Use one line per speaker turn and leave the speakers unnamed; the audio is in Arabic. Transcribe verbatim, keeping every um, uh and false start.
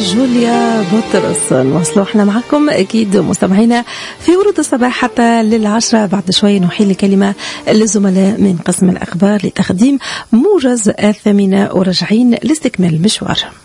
جوليا بطرس. نواصلوا احنا معكم أكيد مستمعينا في ورود الصباح حتى للعشرة. بعد شوي نحيل الكلمة للزملاء من قسم الأخبار لتقديم موجز الثامنة وراجعين لاستكمال المشوار.